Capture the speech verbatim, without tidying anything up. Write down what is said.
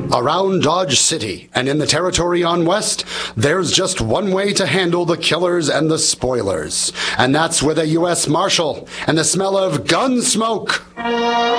Around Dodge City and in the territory on West, there's just one way to handle the killers and the spoilers, and that's with a U S Marshal and the smell of gun smoke.